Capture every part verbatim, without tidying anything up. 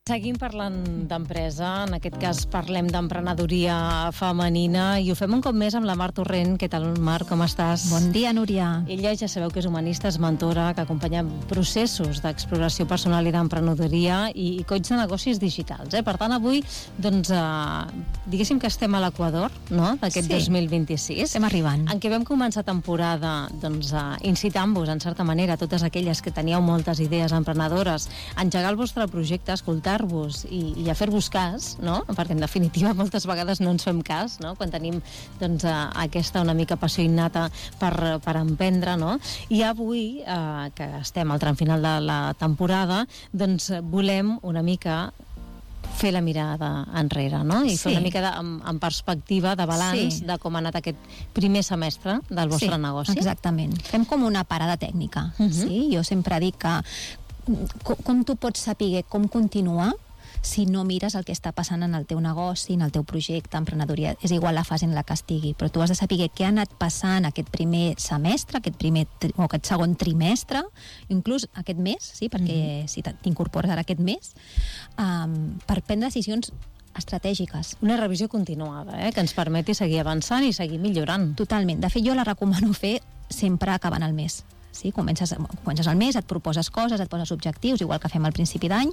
Seguim parlant d'empresa, en aquest cas parlem d'emprenedoria femenina i ho fem un cop més amb la Mar Torrent. Què tal, Mar, com estàs? Bon dia, Núria. Ella ja sabeu que és humanista, és mentora, que acompanya processos d'exploració personal i d'emprenedoria i, i coach de negocis digitals. Eh? Per tant, avui, doncs, eh, diguéssim que estem a l'equador, no?, d'aquest Sí. dos mil vint-i-sis. Estem arribant. En què vam començar temporada, doncs, eh, incitant-vos, en certa manera, totes aquelles que teníeu moltes idees emprenedores, a engegar el vostre projecte, a escoltar-vos i, i a fer-vos cas, no? Perquè en definitiva moltes vegades no ens fem cas, no?, quan tenim doncs, uh, aquesta una mica passió innata per, per emprendre, no? I avui, uh, que estem al tram final de la temporada, doncs volem una mica fer la mirada enrere, no? I Sí. fer una mica de, en, en perspectiva de balanç Sí. de com ha anat aquest primer semestre del vostre sí, negoci. Exactament. Fem com una parada tècnica. Uh-huh. Sí? Jo sempre dic que com, com tu pots saber com continuar si no mires el que està passant en el teu negoci, en el teu projecte, emprenedoria. És igual la fase en la que estigui, però tu has de saber què ha anat passant aquest primer semestre, aquest primer tri, o aquest segon trimestre, inclús aquest mes, sí? Perquè mm-hmm. si t'incorpores ara aquest mes, um, per prendre decisions estratègiques. Una revisió continuada, eh? Que ens permeti seguir avançant i seguir millorant. Totalment. De fet, jo la recomano fer sempre acabant el mes. Sí? Comences, comences el mes, et proposes coses, et poses objectius, igual que fem al principi d'any,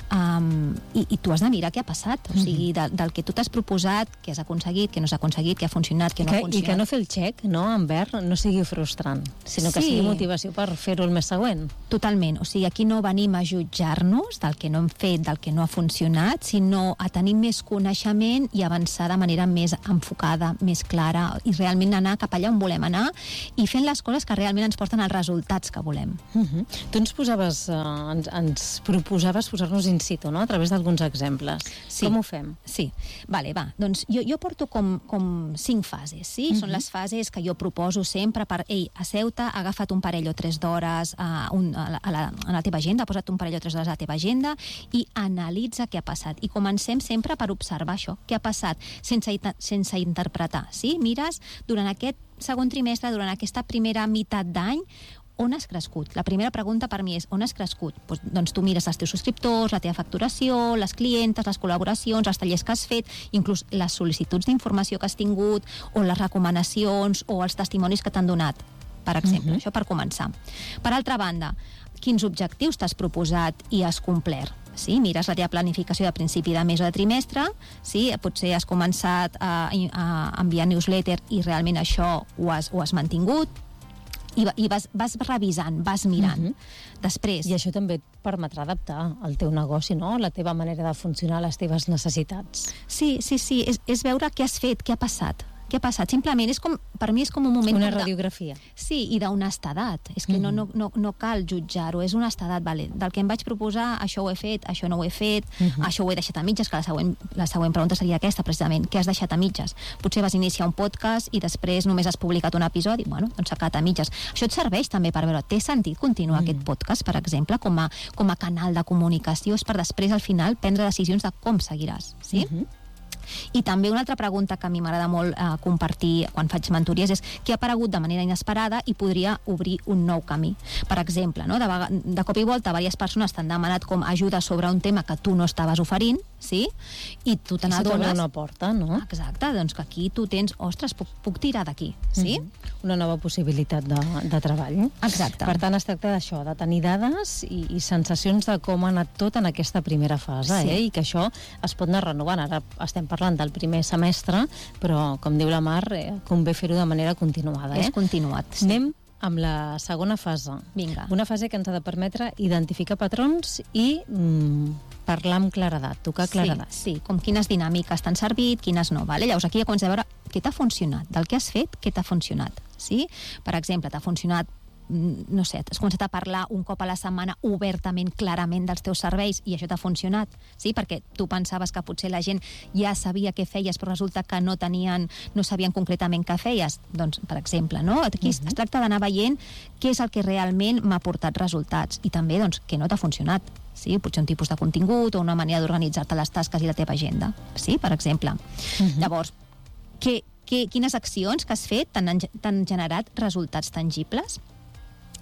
um, i, i tu has de mirar què ha passat. O sigui, de, del que tu t'has proposat, què has aconseguit, què no s'ha aconseguit, què ha funcionat, què no que, ha funcionat. I que no fer el xec, no, en verd, no sigui frustrant, sinó que Sí. sigui motivació per fer-ho el mes següent. Totalment. O sigui, aquí no venim a jutjar-nos del que no hem fet, del que no ha funcionat, sinó a tenir més coneixement i avançar de manera més enfocada, més clara, i realment anar cap allà on volem anar i fent les coses que realment ens porten als resultats que volem. Uh-huh. Tu ens posaves, uh, ens, ens proposaves posar-nos in situ, no?, a través d'alguns exemples. Sí. Com ho fem? Sí, vale, va. Doncs jo, jo porto com, com cinc fases, sí? Uh-huh. Són les fases que jo proposo sempre per, ei, asseu-te, agafa't un parell o tres d'hores a, un, a, la, a, la, a la teva agenda, posa't un parell o tres d'hores a la teva agenda i analitza què ha passat. I comencem sempre per observar això, què ha passat, sense, sense interpretar, sí? Mires durant aquest segon trimestre, durant aquesta primera meitat d'any, on has crescut? La primera pregunta per mi és on has crescut? Doncs, doncs tu mires els teus subscriptors, la teva facturació, les clientes, les col·laboracions, els tallers que has fet, inclús les sol·licituds d'informació que has tingut, o les recomanacions, o els testimonis que t'han donat, per exemple. Uh-huh. Això per començar. Per altra banda, quins objectius t'has proposat i has complert? Sí, mires la teva planificació de principi de mes o de trimestre, sí, potser has començat a, a enviar newsletter i realment això ho has, ho has mantingut, i, i vas, vas revisant, vas mirant. Uh-huh. Després... I això també et permetrà adaptar el teu negoci, no?, la teva manera de funcionar, les teves necessitats. Sí, sí, sí, és, és veure què has fet, què ha passat. Què ha passat? Simplement, és com, per mi és com un moment... Una de... radiografia. Sí, i d'honestedat. És que mm. no, no, no, no cal jutjar-ho, és honestedat, vale. Del que em vaig proposar, això ho he fet, això no ho he fet, mm-hmm. això ho he deixat a mitges, que la següent, la següent pregunta seria aquesta, precisament, què has deixat a mitges? Potser vas iniciar un podcast i després només has publicat un episodi, bueno, doncs s'ha quedat a mitges. Això et serveix també per veure, té sentit continuar mm. aquest podcast, per exemple, com a, com a canal de comunicació, és per després, al final, prendre decisions de com seguiràs, sí? Mm-hmm. I també una altra pregunta que a mi m'agrada molt eh, compartir quan faig mentories és què ha aparegut de manera inesperada i podria obrir un nou camí. Per exemple, no? de, de cop i volta diverses persones t'han demanat com ajuda sobre un tema que tu no estaves oferint, sí? I tu te n'adones... I s'obre una porta, no? Exacte, doncs que aquí tu tens, ostres, puc, puc tirar d'aquí, sí? Mm-hmm. Una nova possibilitat de, de treball. Exacte. Per tant, es tracta d'això, de tenir dades i, i sensacions de com ha anat tot en aquesta primera fase, sí. eh? I que això es pot anar renovant. Ara estem parlant del primer semestre, però, com diu la Mar, eh, convé fer-ho de manera continuada. Eh? És continuat, sí. Anem amb la segona fase. Vinga. Una fase que ens ha de permetre identificar patrons i mm, parlar amb claredat, tocar claredat. Sí, sí, com quines dinàmiques t'han servit, quines no. Vale? Llavors aquí ja comencem a veure què t'ha funcionat, del que has fet, què t'ha funcionat. Sí? Per exemple, t'ha funcionat, no sé, has començat a parlar un cop a la setmana obertament, clarament dels teus serveis i això t'ha funcionat, sí? Perquè tu pensaves que potser la gent ja sabia què feies però resulta que no tenien, no sabien concretament què feies, doncs, per exemple, no? Aquí uh-huh. es tracta d'anar veient què és el que realment m'ha portat resultats i també, doncs, què no t'ha funcionat. Sí? Potser un tipus de contingut o una manera d'organitzar-te les tasques i la teva agenda, sí? Per exemple. Uh-huh. Llavors, què, què, quines accions que has fet t'han, t'han generat resultats tangibles?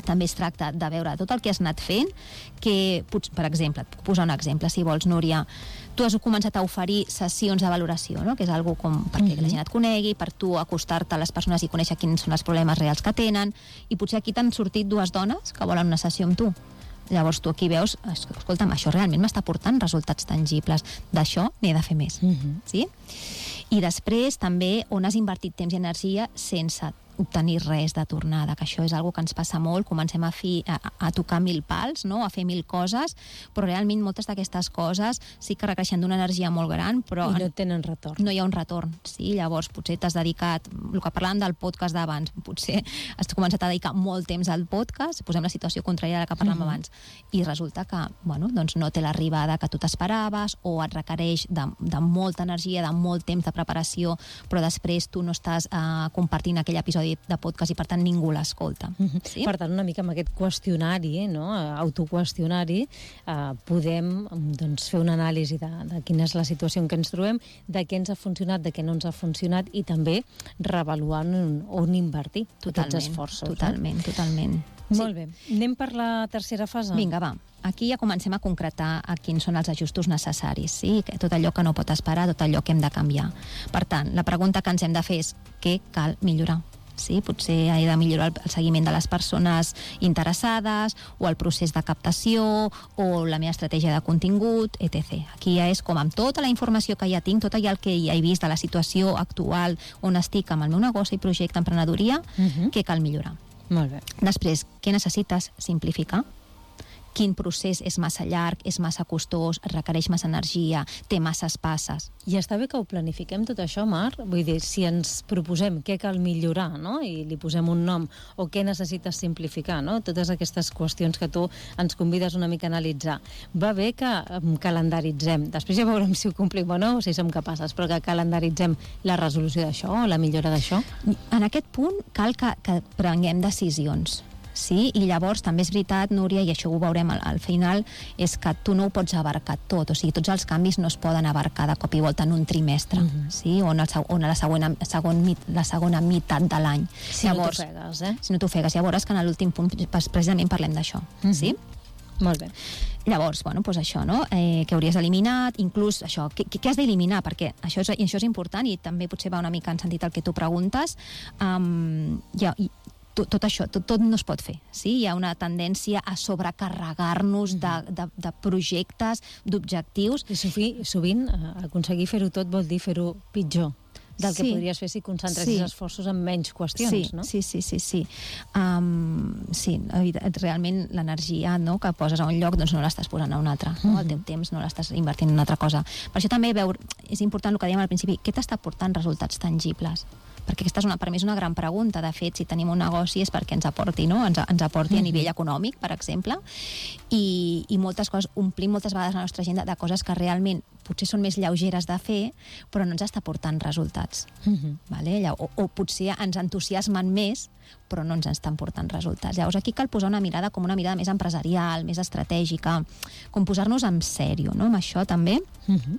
també es tracta de veure tot el que has anat fent, que, per exemple, et puc posar un exemple, si vols, Núria, tu has començat a oferir sessions de valoració, no? Que és algo com perquè mm-hmm. la gent et conegui, per tu acostar-te a les persones i conèixer quins són els problemes reals que tenen, i potser aquí t'han sortit dues dones que volen una sessió amb tu. Llavors tu aquí veus, escolta'm, això realment m'està portant resultats tangibles, d'això n'he de fer més. Mm-hmm. Sí? I després també on has invertit temps i energia sense obtenir res de tornada, que això és una cosa que ens passa molt, comencem a, fi, a, a tocar mil pals, no? A fer mil coses, però realment moltes d'aquestes coses sí que requereixen d'una energia molt gran, però i no tenen retorn. No hi ha un retorn, sí? Llavors potser t'has dedicat, el que parlàvem del podcast d'abans, potser has començat a dedicar molt temps al podcast, posem la situació contrària a la que parlàvem uh-huh. abans, i resulta que bueno, doncs no té l'arribada que tu t'esperaves, o et requereix de, de molta energia, de molt temps de preparació, però després tu no estàs uh, compartint aquell episodi de podcast i per tant ningú l'escolta. Mm-hmm. Sí? Per tant, una mica amb aquest qüestionari, no? autoqüestionari, eh, podem doncs, fer una anàlisi de, de quina és la situació en què ens trobem, de què ens ha funcionat, de què no ens ha funcionat, i també reavaluar on, on invertir tots els esforços. Totalment, eh? totalment. Molt sí. bé. Anem per la tercera fase? Vinga, va. Aquí ja comencem a concretar a quins són els ajustos necessaris, sí? Tot allò que no pot esperar, tot allò que hem de canviar. Per tant, la pregunta que ens hem de fer és què cal millorar? Sí, potser he de millorar el seguiment de les persones interessades, o el procés de captació, o la meva estratègia de contingut, etcètera. Aquí ja és com amb tota la informació que ja tinc, tot allò que ja he vist de la situació actual on estic amb el meu negoci, projecte, emprenedoria, uh-huh. què cal millorar. Molt bé. Després, què necessites simplificar? Quin procés és massa llarg, és massa costós, requereix massa energia, té masses passes. I està bé que ho planifiquem tot això, Mar? Vull dir, si ens proposem què cal millorar, no? I li posem un nom, o què necessites simplificar, no? Totes aquestes qüestions que tu ens convides una mica a analitzar. Va bé que calendaritzem, després ja veurem si ho complim o no, o si som capaces, però que calendaritzem la resolució d'això, o la millora d'això. En aquest punt cal que, que prenguem decisions. Sí? I llavors també és veritat, Núria, i això ho veurem al, al final, és que tu no ho pots abarcar tot, o sigui, tots els canvis no es poden abarcar de cop i volta en un trimestre, uh-huh. sí? o, en el, o en la segona, segon, la segona meitat de l'any. Si llavors, no t'ofegues, eh? Si no t'ofegues. Llavors que en l'últim punt precisament parlem d'això, uh-huh. sí? Molt bé. Llavors, bueno, doncs això, no? Eh, que hauries eliminat, inclús això, què, què has d'eliminar? Perquè això és, això és important, i també potser va una mica en sentit el que tu preguntes. Um, ja, i, Tot, tot això, tot, tot no es pot fer. Sí? Hi ha una tendència a sobrecarregar-nos de, de, de projectes, d'objectius. I sovint, sovint aconseguir fer-ho tot vol dir fer-ho pitjor del que sí. podries fer si concentressis sí. esforços en menys qüestions, sí, no? Sí, sí, sí. Sí, um, sí realment l'energia, no, que poses a un lloc doncs no l'estàs posant a un altre. No? El teu temps no l'estàs invertint en una altra cosa. Per això també veure, és important el que dèiem al principi, què t'està portant resultats tangibles? Perquè aquesta és una, per mi és una gran pregunta. De fet, si tenim un negoci és perquè ens aporti, no? ens, ens aporti a nivell econòmic, per exemple, i, i moltes coses, omplim moltes vegades la nostra agenda de coses que realment potser són més lleugeres de fer, però no ens està portant resultats. Uh-huh. Vale? O, o potser ens entusiasmen més, però no ens estan portant resultats. Llavors aquí cal posar una mirada com una mirada més empresarial, més estratègica, com posar-nos en sèrio, no? Amb això també. Uh-huh.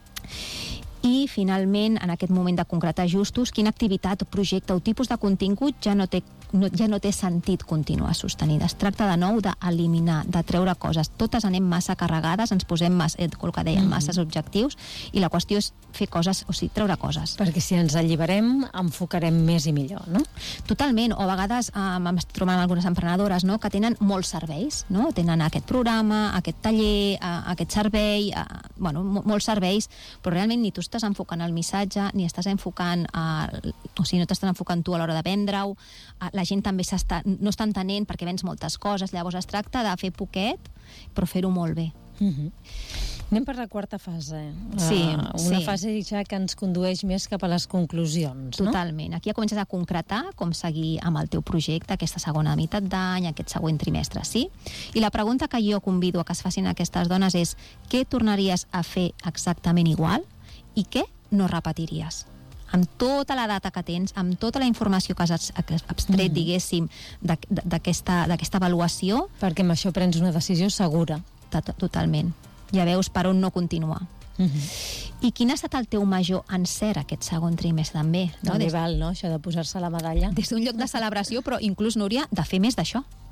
I, finalment, en aquest moment de concretar ajustos, quina activitat o projecte o tipus de contingut ja no té, no, ja no té sentit continuar sostenint. Es tracta de nou d'eliminar, de treure coses. Totes anem massa carregades, ens posem massa, el que dèiem, masses objectius, i la qüestió és fer coses, o sigui, treure coses. Perquè si ens alliberem, enfocarem més i millor, no? Totalment, o a vegades eh, m'estic trobant algunes emprenedores, no?, que tenen molts serveis, no? Tenen aquest programa, aquest taller, eh, aquest servei, eh, bueno, molts serveis, però realment ni tu estàs enfocant el missatge, ni estàs enfocant, eh, o sigui, no t'estàs enfocant tu a l'hora de vendre-ho, eh, la gent també s'està, no està entenent perquè vens moltes coses, llavors es tracta de fer poquet, però fer-ho molt bé. Uh-huh. Anem per la quarta fase. Sí, uh, una sí. fase ja que ens condueix més cap a les conclusions, no? Totalment. Aquí ja comences a concretar com seguir amb el teu projecte aquesta segona meitat d'any, aquest següent trimestre, sí? I la pregunta que jo convido a que es facin aquestes dones és què tornaries a fer exactament igual i què no repetiries? Amb tota la data que tens, amb tota la informació que has abstret, mm. diguéssim, d'aquesta avaluació... Perquè amb això prens una decisió segura. Totalment. Ja veus per on no continuar. Uh-huh. I quin ha estat el teu major encert aquest segon trimestre també? No? També val, no?, això de posar-se la medalla. Des d'un lloc de celebració, però inclús, Núria, de fer més d'això.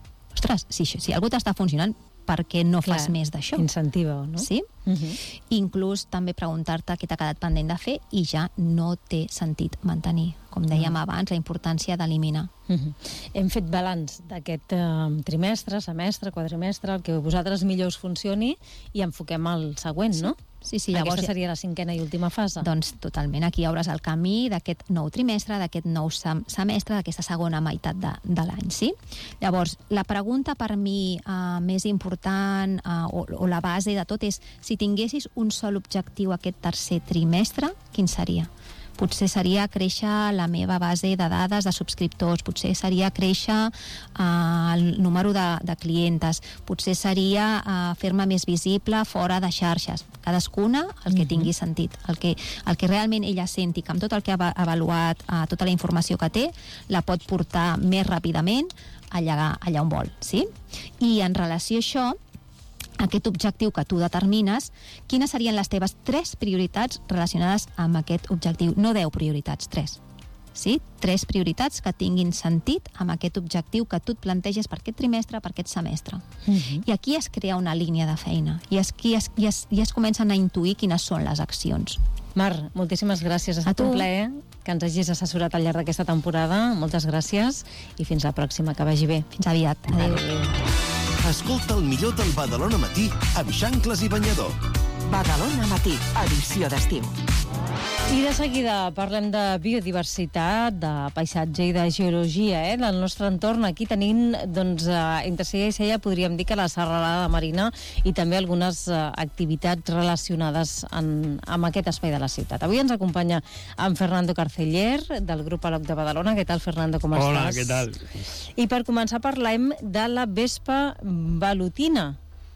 ostres, si, si algú t'està funcionant, per què no Clar, fas més d'això? Incentiva, no? Sí? Uh-huh. Inclús també preguntar-te què t'ha quedat pendent de fer i ja no té sentit mantenir. Com dèiem uh-huh. abans, la importància d'eliminar. Uh-huh. Hem fet balanç d'aquest uh, trimestre, semestre, quadrimestre, el que a vosaltres millor us funcioni i enfoquem el següent, sí. no? Sí, sí, llavors... Aquesta seria la cinquena i última fase. Doncs totalment. Aquí hauràs el camí d'aquest nou trimestre, d'aquest nou sem semestre, d'aquesta segona meitat de, de l'any, sí? Llavors, la pregunta per mi uh, més important uh, o, o la base de tot és si tinguessis un sol objectiu aquest tercer trimestre, quin seria? Potser seria créixer la meva base de dades de subscriptors, potser seria créixer uh, el número de, de clientes, potser seria uh, fer-me més visible fora de xarxes. Cadascuna el que tingui sentit, el que, el que realment ella senti, que amb tot el que ha avaluat, uh, tota la informació que té, la pot portar més ràpidament allà, allà on vol. Sí? I en relació a això, aquest objectiu que tu determines, quines serien les teves tres prioritats relacionades amb aquest objectiu? No deu prioritats, tres. Sí? Tres prioritats que tinguin sentit amb aquest objectiu que tu et planteges per aquest trimestre, per aquest semestre. Uh-huh. I aquí es crea una línia de feina i aquí es, i es, i es comencen a intuir quines són les accions. Mar, moltíssimes gràcies. Ha estat un plaer que ens hagis assessorat al llarg d'aquesta temporada. Moltes gràcies i fins la pròxima. Que vagi bé. Fins aviat. Adéu. Adéu. Escolta el millor del Badalona Matí amb Xancles i Banyador. Badalona Matí, edició d'estiu. I de seguida parlem de biodiversitat, de paisatge i de geologia, eh, del nostre entorn. Aquí tenim, doncs, eh, entre Sella i Sella, podríem dir que la serralada marina i també algunes eh, activitats relacionades en, amb aquest espai de la ciutat. Avui ens acompanya en Fernando Carceller, del grup Aloc de Badalona. Què tal, Fernando, com estàs? Hola, què tal? I per començar parlem de la vespa velutina.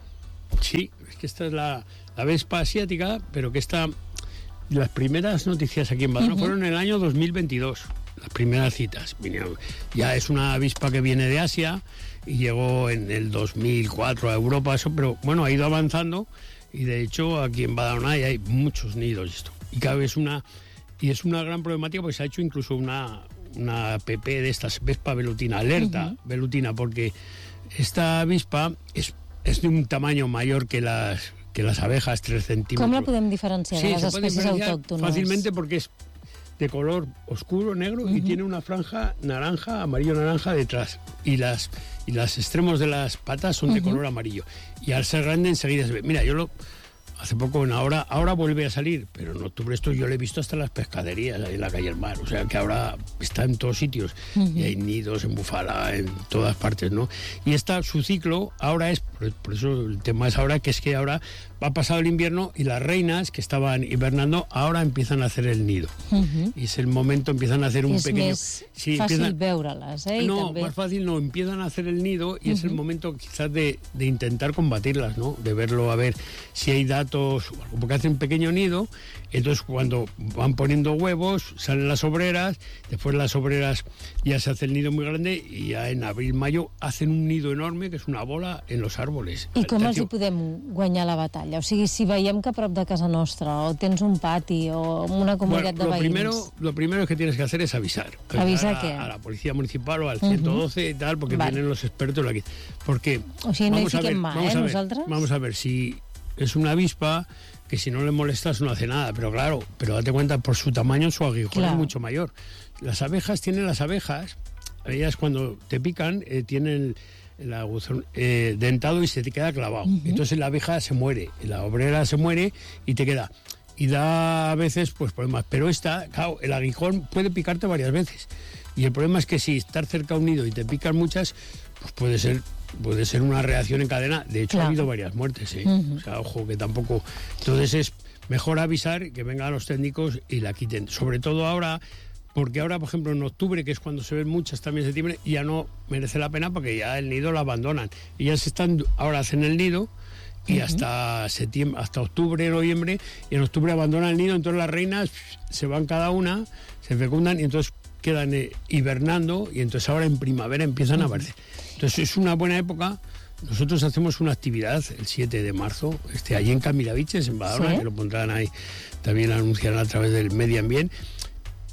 Sí, es que esta es la, la vespa asiática, pero que esta... Las primeras noticias aquí en Badalona uh-huh. fueron en el año dos mil veintidós, las primeras citas. Vinieron. Ya es una avispa que viene de Asia y llegó en el dos mil cuatro a Europa, eso, pero bueno, ha ido avanzando y de hecho aquí en Badalona hay muchos nidos esto. Y cada vez una y es una gran problemática porque se ha hecho incluso una, una app de estas, vespa velutina, alerta uh-huh. velutina, porque esta avispa es, es de un tamaño mayor que las... que las abejas, tres centímetros. ¿Cómo la podemos diferenciar sí, de las especies autóctonas? Fácilmente porque es de color oscuro, negro, uh-huh. y tiene una franja naranja, amarillo-naranja detrás. Y las y los extremos de las patas son de uh-huh. color amarillo. Y al ser grande enseguida se ve. Mira, yo lo... Hace poco, en ahora, ahora vuelve a salir, pero en octubre esto yo lo he visto hasta en las pescaderías, ahí en la calle del mar. O sea, que ahora está en todos sitios. Uh-huh. Y hay nidos en Bufala, en todas partes, ¿no? Y esta, su ciclo, ahora es, por, por eso el tema es ahora, que es que ahora va pasado el invierno y las reinas que estaban hibernando ahora empiezan a hacer el nido. Uh-huh. Y es el momento, empiezan a hacer un es pequeño... Es sí, fácil empiezan... veure-les, eh? No, també... más fácil no, empiezan a hacer el nido y uh-huh. es el momento quizás de, de intentar combatirlas, ¿no? De verlo, a ver si hay datos, porque hacen un pequeño nido, entonces cuando van poniendo huevos, salen las obreras, después las obreras ya se hace el nido muy grande y ya en abril, mayo hacen un nido enorme, que es una bola, en los árboles. I com els hi podem guanyar la batalla? O sigui, si veiem que a prop de casa nostra, o tens un pati, o una comunitat bueno, de veïns... Primero, lo primero que tienes que hacer es avisar. ¿Avisar a, qué? A la policía municipal o al ciento doce y tal, porque vale. vienen los expertos aquí. Porque, o sigui, no hi fiquem mà, vamos eh, a ver, nosaltres? Vamos a ver, si es una avispa que si no le molestas no hace nada, pero claro, pero date cuenta, por su tamaño su aguijón claro. es mucho mayor. Las abejas tienen las abejas, ellas cuando te pican eh, tienen el aguzón eh, dentado y se te queda clavado. Uh-huh. Entonces la abeja se muere, la obrera se muere y te queda. Y da a veces pues problemas, pero esta, claro, el aguijón puede picarte varias veces. Y el problema es que si estás cerca a un nido y te pican muchas, pues puede ser puede ser una reacción en cadena. De hecho, claro. ha habido varias muertes, ¿eh? Uh-huh. O sea, ojo, que tampoco... Entonces es mejor avisar, que vengan los técnicos y la quiten. Sobre todo ahora, porque ahora, por ejemplo, en octubre, que es cuando se ven muchas, también en septiembre, ya no merece la pena porque ya el nido lo abandonan. Y ya se están... Ahora hacen el nido y uh-huh. hasta septiembre, hasta octubre, noviembre, y en octubre abandonan el nido, entonces las reinas se van cada una, se fecundan y entonces quedan eh, hibernando y entonces ahora en primavera empiezan uh-huh. a aparecer. Entonces es una buena época. Nosotros hacemos una actividad el siete de marzo, este, allí en Camiraviches, en Badalona, ¿sí? Que lo pondrán ahí, también anunciarán a través del Medio Ambiente.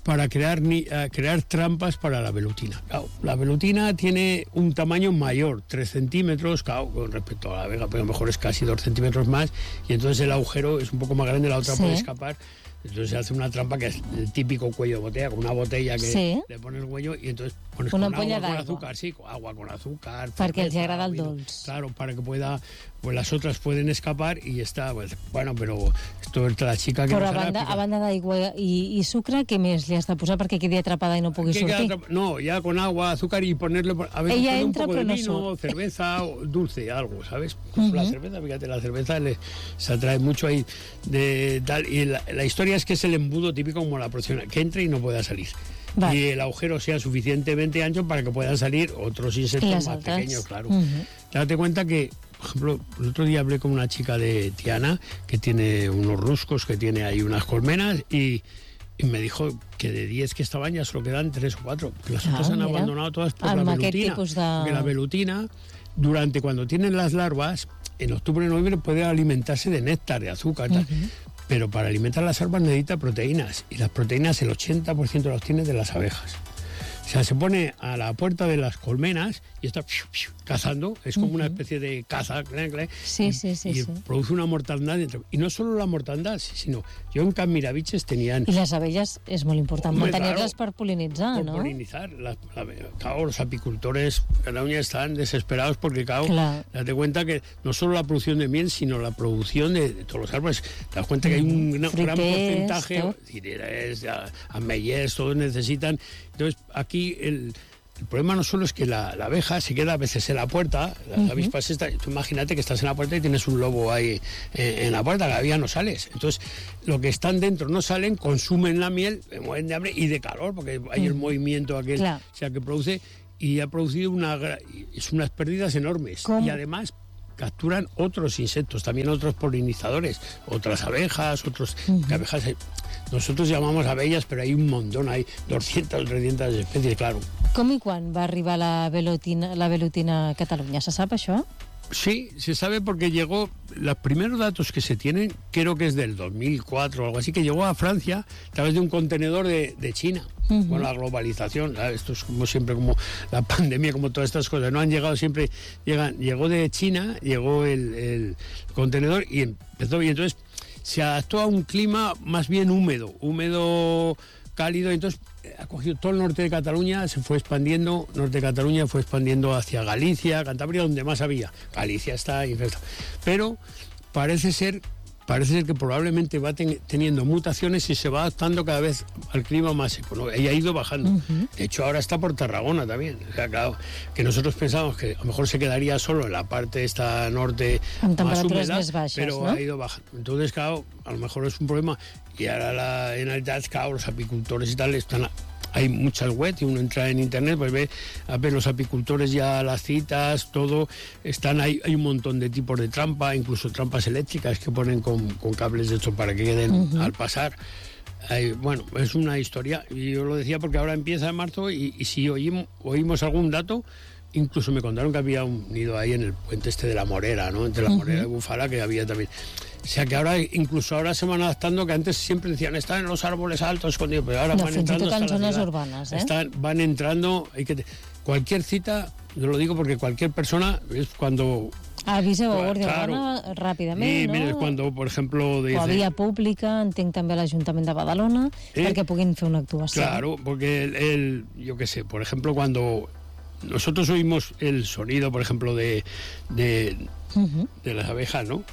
para crear, ni, uh, crear trampas para la velutina. Claro, la velutina tiene un tamaño mayor, tres centímetros, claro, con respecto a la abeja, pero a lo mejor es casi dos centímetros más, y entonces el agujero es un poco más grande, la otra sí. puede escapar. Entonces se hace una trampa que es el típico cuello de botella, con una botella que sí. le pones el cuello y entonces pones una con agua con azúcar, sí, con agua con azúcar. Perquè els agrada el dolç. Claro, para que pueda, pues las otras pueden escapar y está, pues, bueno, pero esto es la chica que... Però a banda, a banda d'aigua i, i sucre, què més li has de posar perquè quedi atrapada i no pugui sortir? No, ya con agua, azúcar y ponerle, a veces Ella un entra, poco de no vino, surt. cerveza, dulce, algo, ¿sabes? Pues uh-huh. La cerveza, fíjate, la cerveza le, se atrae mucho ahí de tal, y la, la historia es que es el embudo típico como la porción, que entre y no pueda salir. Vale. Y el agujero sea suficientemente ancho para que puedan salir otros insectos más pequeños, claro. Uh-huh. Date cuenta que, por ejemplo, el otro día hablé con una chica de Tiana que tiene unos ruscos, que tiene ahí unas colmenas y, y me dijo que de diez que estaban ya solo quedan tres o cuatro. Que las otras ah, han mira. abandonado todas por Amb la velutina. De... Porque la velutina, durante cuando tienen las larvas, en octubre y noviembre puede alimentarse de néctar, de azúcar, tal. Uh-huh. Pero para alimentar las larvas necesita proteínas, y las proteínas el ochenta por ciento las tiene de las abejas. O sea, se pone a la puerta de las colmenas y está piu, piu, cazando, es como uh-huh. una especie de caza, clan, clan, sí, y, sí, sí, y sí. produce una mortandad dentro. Y no solo la mortandad, sino yo en Can Miraviches tenían... Y las abellas es muy importante mantenerlas claro, para polinizar, por ¿no? polinizar. La, la, claro, los apicultores en Cataluña están desesperados porque, claro, claro, date cuenta que no solo la producción de miel, sino la producción de, de todos los árboles. Te das cuenta que hay un gran, Fruités, gran porcentaje, cireres, ameyers, todos necesitan... Entonces, aquí el, el problema no solo es que la, la abeja se queda a veces en la puerta, las uh-huh. avispas estas, tú imagínate que estás en la puerta y tienes un lobo ahí eh, en la puerta, cada día no sales. Entonces, lo que están dentro no salen, consumen la miel, mueren de hambre y de calor, porque hay uh-huh. el movimiento aquel, claro. o sea, que produce, y ha producido una, es unas pérdidas enormes. ¿Cómo? Y además capturan otros insectos, también otros polinizadores, otras abejas, otros uh-huh. que abejas... Nosotros llamamos abellas, pero hay un montón, hay doscientas o trescientas especies, claro. Com i quan va arribar la velutina, la velutina a Cataluña? ¿Se sabe això? Sí, se sabe porque llegó, los primeros datos que se tienen, creo que es del dos mil cuatro o algo así, que llegó a Francia a través de un contenedor de, de China. Uh-huh. Con la globalización, ¿sabes? Esto es como siempre, como la pandemia, como todas estas cosas, no han llegado siempre, llegan, llegó de China, llegó el, el contenedor y empezó, y entonces se adaptó a un clima más bien húmedo, húmedo, cálido, entonces ha cogido todo el norte de Cataluña, se fue expandiendo, norte de Cataluña fue expandiendo hacia Galicia, Cantabria, donde más había. Galicia está infestada. Pero parece ser, parece ser que probablemente va ten, teniendo mutaciones y se va adaptando cada vez al clima más seco, ¿no? Ella ha ido bajando. Uh-huh. De hecho, ahora está por Tarragona también. O sea, claro, que nosotros pensamos que a lo mejor se quedaría solo en la parte esta norte más húmeda, baixas, pero ¿no? ha ido bajando. Entonces, claro, a lo mejor es un problema. Y ahora la Generalitat, claro, los apicultores y tal están... Hay muchas webs y uno entra en internet, pues ve, a ver, los apicultores ya las citas, todo, están ahí, hay un montón de tipos de trampa, incluso trampas eléctricas que ponen con, con cables de estos para que queden uh-huh. al pasar. Hay, bueno, es una historia, y yo lo decía porque ahora empieza en marzo y, y si oímos, oímos algún dato, incluso me contaron que había un nido ahí en el puente este de la Morera, ¿no? Entre la uh-huh. Morera y Bufala, que había también. O sea que ahora, incluso ahora se van adaptando, que antes siempre decían, están en los árboles altos escondidos, pero ahora no, van entrando hasta en la zonas urbanas, ¿eh? Están, van entrando, hay que cualquier cita, yo lo digo porque cualquier persona, es cuando... Aviseu a Guàrdia claro, Urbana ràpidament, sí, no? Mira, és quan, por ejemplo... Dice, o a via pública, entenc també a l'Ajuntament de Badalona, ¿eh? Perquè puguin fer una actuació. Claro, porque el, el, yo qué sé, por ejemplo, cuando nosotros oímos el sonido, por ejemplo, de, de, uh-huh. de las abejas, ¿no?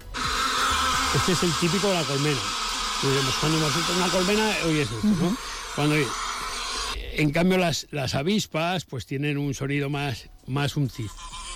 Este es el típico de la colmena. Diremos, cuando nosotros una colmena, oyes esto, ¿no? Uh-huh. Cuando, en cambio, las, las avispas, pues tienen un sonido más, más un zid.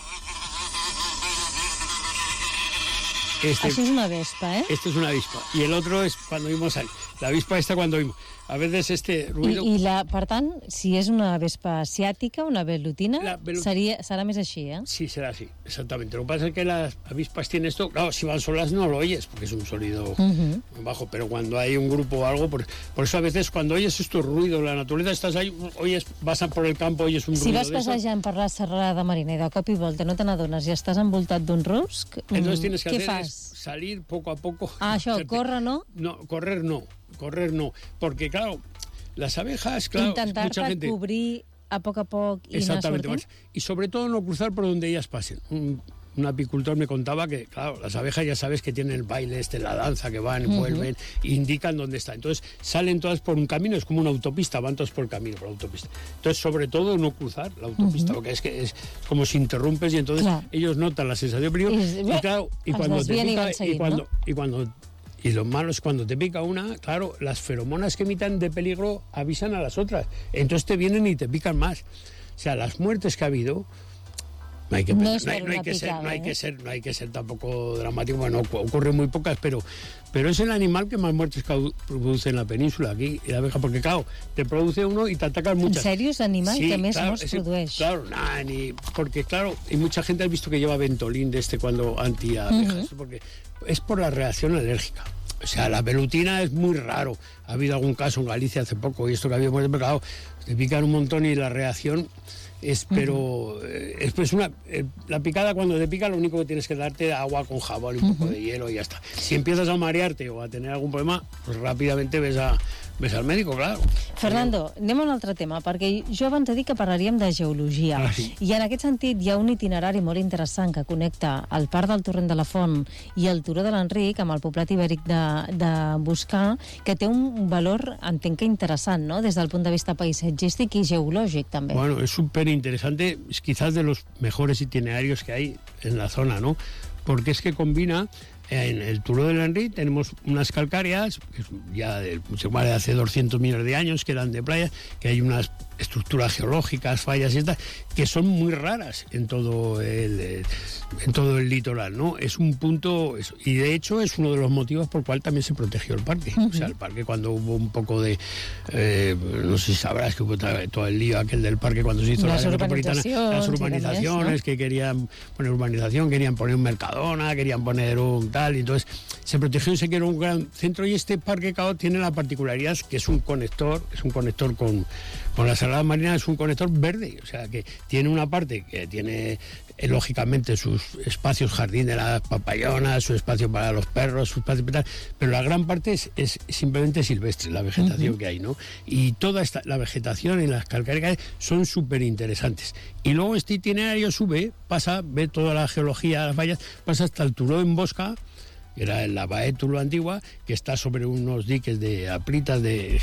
Este, Això és una vespa, ¿eh? Este es una avispa. Y el otro es cuando oímos la avispa esta cuando oímos. A veces este ruido... I, i la, per tant, si és una vespa asiàtica, una velutina, velut... sería, será més així, ¿eh? Sí, será así, exactamente. Lo que pasa es que las avispas tienen esto... Claro, si van solas no lo oyes, porque es un sonido uh-huh. bajo, pero cuando hay un grupo o algo... Por, por eso a veces cuando oyes estos ruidos, la naturaleza, estás ahí, oyes, vas por el campo, oyes un si ruido vas passejant per la serrada marina i de cop i volta no te n'adones i estàs envoltat d'un rusc, entonces tienes que què hacer fas? Es salir poco a poco. Ah, això, córrer, no? No, correr no, correr no, porque claro, Las abejas, claro, intentar mucha gente... cubrir a poco a poco y Exactamente. no Y sobre todo no cruzar por donde ellas pasen. Un, un apicultor me contaba que, claro, las abejas ya sabes que tienen el baile este, la danza, que van y uh-huh. vuelven, e indican dónde están. Entonces salen todas por un camino, es como una autopista, van todas por el camino, por la autopista. Entonces, sobre todo, no cruzar la autopista, uh-huh. porque es que es como si interrumpes y entonces claro. ellos notan la sensación de peligro. Y, y claro, y cuando te pica, y, seguir, y cuando... ¿no? y cuando Y lo malo es cuando te pica una, claro, las feromonas que emitan de peligro avisan a las otras. Entonces te vienen y te pican más. O sea, las muertes que ha habido, no hay que, no, no hay, no hay que picada, ser, no hay ¿eh? que ser, no hay que ser tampoco dramático. Bueno, ocurren muy pocas, pero, pero es el animal que más muertes produce en la península aquí, la abeja, porque claro, te produce uno y te atacan muchas. En sèrio, és l'animal sí, que més claro, morts produeix? Claro, nah, ni, porque claro, y mucha gente ha visto que lleva Ventolin de este cuando anti-abejas, uh-huh. porque es por la reacción alérgica. O sea, la velutina es muy raro. Ha habido algún caso en Galicia hace poco, y esto que había muerto, pero claro, te pican un montón y la reacción es, pero, uh-huh. eh, es pues una, eh, la picada cuando te pica lo único que tienes que darte agua con jabón y un uh-huh. poco de hielo y ya está. Si empiezas a marearte o a tener algún problema, pues rápidamente ves a... ves al médico, clar. Fernando, anem a un altre tema, perquè jo abans he dit que parlaríem de geologia, ah, sí. i en aquest sentit hi ha un itinerari molt interessant que connecta el Parc del Torrent de la Font i el Turó de l'Enric amb el poblat ibèric de, de Buscar, que té un valor, entenc que interessant, ¿no?, des del punt de vista paisatgístic i geològic, també. Bueno, es súper interesante, es quizás de los mejores itinerarios que hay en la zona, ¿no?, porque es que combina. En el Turó del Enric tenemos unas calcáreas, ya de, de hace doscientos millones de años, que eran de playa, que hay unas estructuras geológicas, fallas y estas, que son muy raras en todo el, en todo el litoral, ¿no? Es un punto, y de hecho es uno de los motivos por el cual también se protegió el parque. Uh-huh. O sea, el parque cuando hubo un poco de, eh, no sé si sabrás que hubo todo el lío aquel del parque cuando se hizo las la metropolitana, las urbanizaciones, ¿no?, que querían poner urbanización, querían poner un Mercadona, querían poner un tal, y entonces se protegió y se creó un gran centro, y este parque Cao tiene la particularidad que es un conector, es un conector con, con la Sagrada Marina, es un conector verde, o sea que tiene una parte que tiene eh, lógicamente sus espacios jardín de las papayonas, su espacio para los perros, su espacio para tal, pero la gran parte es, es simplemente silvestre, la vegetación uh-huh. que hay, ¿no? Y toda esta, la vegetación y las calcáreas son súper interesantes. Y luego este itinerario sube, pasa, ve toda la geología, las vallas, pasa hasta el Turó en Bosca, que era la Baétulo antigua, que está sobre unos diques de aplitas, de,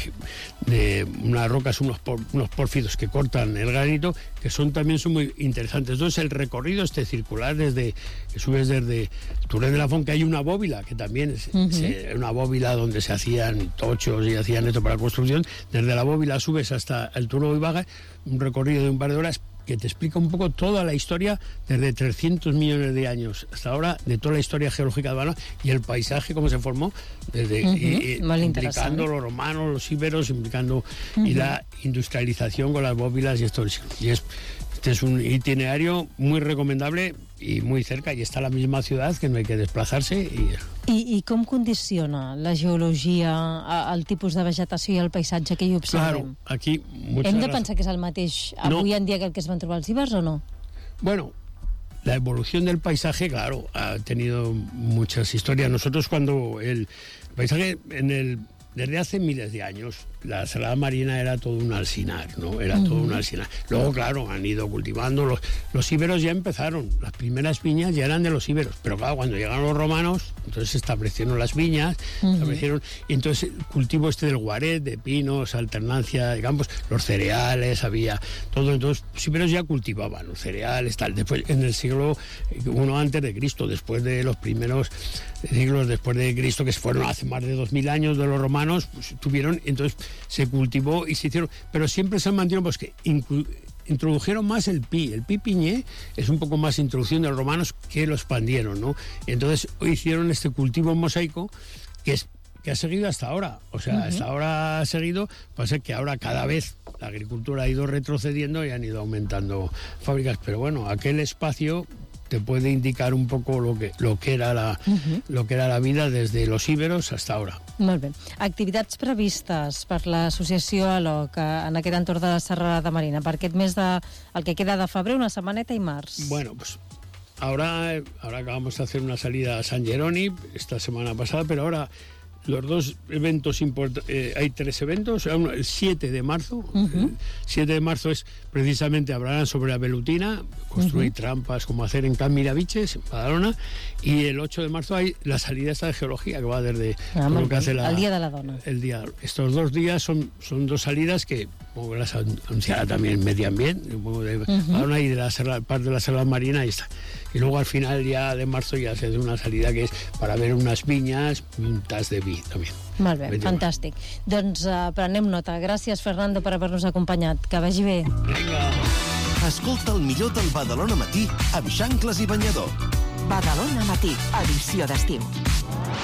de unas rocas, unos, por, unos pórfidos que cortan el granito, que son también son muy interesantes. Entonces el recorrido este circular, desde que subes desde Turén de la Font, que hay una bóvila, que también es uh-huh. se, una bóvila donde se hacían tochos y hacían esto para la construcción, desde la bóvila subes hasta el Turó y bajas, un recorrido de un par de horas, que te explica un poco toda la historia desde trescientos millones de años hasta ahora, de toda la historia geológica de Badalona y el paisaje, cómo se formó, desde uh-huh. y, y, implicando los romanos, los íberos, implicando uh-huh. y la industrialización con las bóvilas y esto. Y es, este es un itinerario muy recomendable y muy cerca, y está en la misma ciudad, que no hay que desplazarse. Y... I, i com condiciona la geologia el tipus de vegetació i el paisatge que hi observem? Claro, aquí... Hem de pensar que és el mateix avui no. en dia que el que es van trobar els ibers o no? Bueno, la evolución del paisaje, claro, ha tenido muchas historias. Nosotros cuando el paisaje en el... Desde hace miles de años, la Sagrada Marina era todo un alsinar, ¿no? Era uh-huh. todo un alsinar. Luego, claro, han ido cultivando. Los, los íberos ya empezaron. Las primeras viñas ya eran de los íberos. Pero claro, cuando llegaron los romanos, entonces se establecieron las viñas, uh-huh. establecieron, y entonces el cultivo este del guaret, de pinos, alternancia de campos, los cereales, había todo. Entonces, los íberos ya cultivaban los cereales, tal. Después, en el siglo uno antes de Cristo, después de los primeros siglos después de Cristo, que se fueron hace más de dos mil años de los romanos, pues, tuvieron, entonces se cultivó y se hicieron, pero siempre se han mantenido, pues que inclu- introdujeron más el pi, el pi piñé es un poco más introducción de los romanos, que lo expandieron, ¿no? Entonces hicieron este cultivo en mosaico que es que ha seguido hasta ahora, o sea, uh-huh. hasta ahora ha seguido, pasa que ahora cada vez la agricultura ha ido retrocediendo y han ido aumentando fábricas, pero bueno, aquel espacio te puede indicar un poco lo que, lo que era la, uh-huh. lo que era la vida desde los íberos hasta ahora. Molt bé. Activitats previstes per l'associació A L O C en aquest entorn de la Serralada Marina per aquest mes de, el que queda de febrer, una setmaneta i març? Bueno, pues ahora, ahora acabamos de hacer una salida a San Jeroni esta semana pasada, pero ahora los dos eventos importantes, eh, hay tres eventos, el siete de marzo, uh-huh. el siete de marzo es precisamente, hablarán sobre la velutina, construir uh-huh. trampas, como hacer en Can Miraviches, en Badalona, y el ocho de marzo hay la salida esta de geología, que va desde ah, lo que hace la, el Día de la Dona. El día, estos dos días son, son dos salidas que como las anunciará también Medio Ambiente, un poco de uh-huh. Badalona y de la serra, parte de la Selva Marina, y está. Y luego al final ya de marzo ya se hace una salida que és per a veure unes vinyes i un tas de vi també. Molt bé, Vete fantàstic. Va. Doncs uh, prenem nota. Gràcies, Fernando, per haver-nos acompanyat. Que vagi bé. Vinga. Escolta el millor del Badalona Matí amb Xancles i Banyador. Badalona Matí, edició d'estiu.